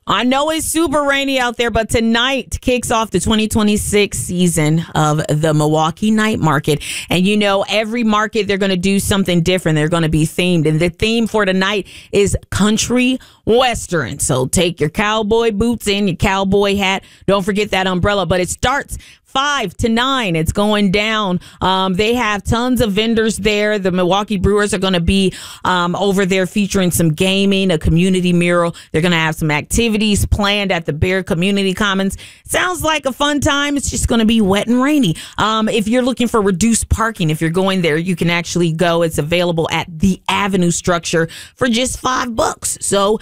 I know it's super rainy out there, but tonight kicks off the 2026 season of the Milwaukee Night Market. And you know, every market, they're going to do something different. They're going to be themed. And the theme for tonight is country western. So take your cowboy boots and your cowboy hat. Don't forget that umbrella. But it starts 5 to 9. It's going down. They have tons of vendors there. The Milwaukee Brewers are going to be over there featuring some gaming, a community mural. They're going to have some activities planned at the Bear Community Commons. Sounds like a fun time. It's just going to be wet and rainy. If you're looking for reduced parking, if you're going there, you can actually go. It's available at the Avenue structure for just $5. So